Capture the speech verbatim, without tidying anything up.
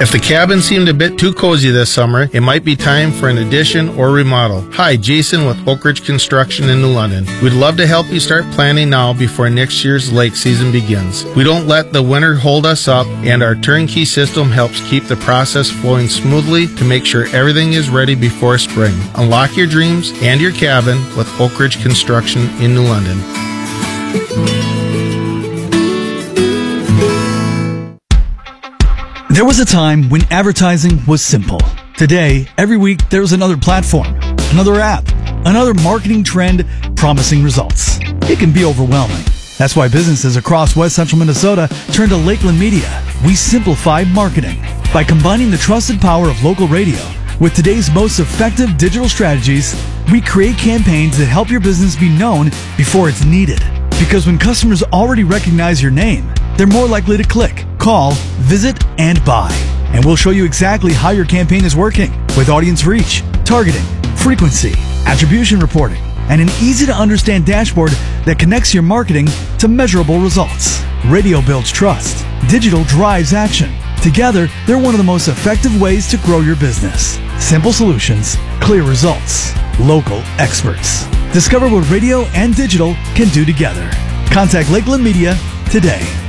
If the cabin seemed a bit too cozy this summer, it might be time for an addition or remodel. Hi, Jason with Oak Ridge Construction in New London. We'd love to help you start planning now before next year's lake season begins. We don't let the winter hold us up, and our turnkey system helps keep the process flowing smoothly to make sure everything is ready before spring. Unlock your dreams and your cabin with Oak Ridge Construction in New London. There was a time when advertising was simple. Today, every week, there's another platform, another app, another marketing trend promising results. It can be overwhelming. That's why businesses across West Central Minnesota turn to Lakeland Media. We simplify marketing by combining the trusted power of local radio with today's most effective digital strategies. We create campaigns that help your business be known before it's needed. Because when customers already recognize your name, they're more likely to click, call, visit, and buy. And we'll show you exactly how your campaign is working with audience reach, targeting, frequency, attribution reporting, and an easy-to-understand dashboard that connects your marketing to measurable results. Radio builds trust. Digital drives action. Together, they're one of the most effective ways to grow your business. Simple solutions, clear results, local experts. Discover what radio and digital can do together. Contact Lakeland Media today.